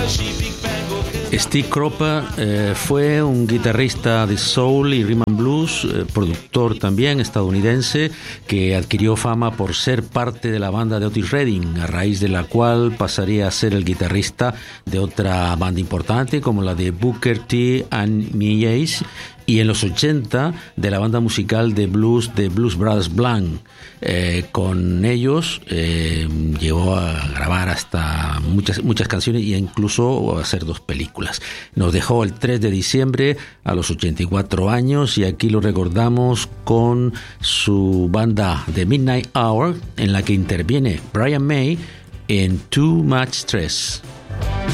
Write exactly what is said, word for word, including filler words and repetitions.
Steve Cropper eh, fue un guitarrista de soul y rhythm and blues, eh, productor también estadounidense, que adquirió fama por ser parte de la banda de Otis Redding, a raíz de la cual pasaría a ser el guitarrista de otra banda importante como la de Booker T and Mays, y en los ochenta de la banda musical de blues de Blues Brothers Blanc. Eh, con ellos eh, llegó a grabar hasta muchas, muchas canciones e incluso a hacer dos películas. Nos dejó el tres de diciembre a los ochenta y cuatro años, y aquí lo recordamos con su banda The Midnight Hour, en la que interviene Brian May en Too Much Stress.